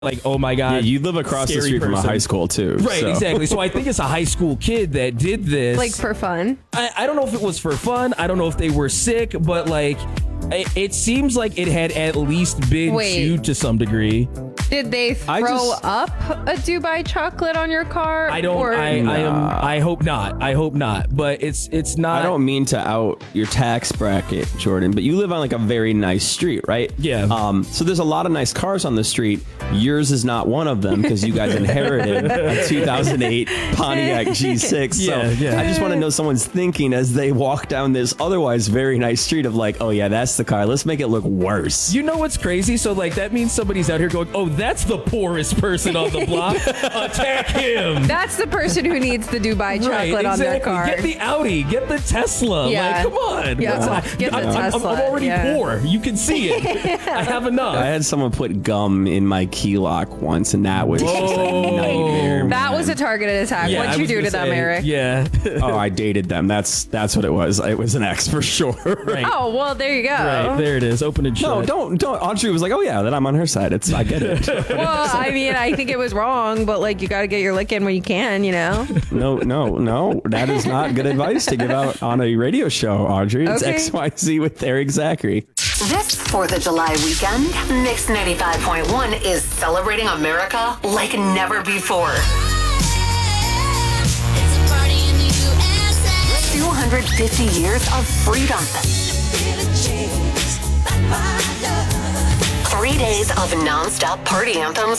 like, oh my God. Yeah, you live across the street from a high school too. Right, so. exactly. So I think it's a high school kid that did this. Like for fun? I don't know if it was for fun. I don't know if they were sick, but like, it seems like it had at least been chewed to some degree. Did they throw up a Dubai chocolate on your car? I don't. I hope not. I hope not. But it's not. I don't mean to out your tax bracket, Jordan, but you live on like a very nice street, right? Yeah. So there's a lot of nice cars on the street. Yours is not one of them because you guys inherited a 2008 Pontiac G6. Yeah. I just want to know someone's thinking as they walk down this otherwise very nice street of like, oh yeah, that's the car. Let's make it look worse. You know what's crazy? So like that means somebody's out here going, oh, that's the poorest person on the block. Attack him. That's the person who needs the Dubai chocolate on their car. Get the Audi. Get the Tesla. Yeah. Like, come on. Yeah. Get the Tesla. I'm already poor. You can see it. I have enough. I had someone put gum in my key lock once, and that was just a nightmare. That was a targeted attack. Yeah, What'd you do to them, Eric? Yeah. Oh, I dated them. That's what it was. It was an ex for sure. Right. Oh, well, there you go. Right, there it is. Open and shut. No, don't. Audrey was like, oh yeah, then I'm on her side. I get it. Well, I mean, I think it was wrong, but like you got to get your lick in when you can, you know? No. That is not good advice to give out on a radio show, Audrey. It's Okay. XYZ with Eric Zachary. This 4th of July weekend, Mix 95.1 is celebrating America like never before. 250 years of freedom. 3 days of non-stop party anthems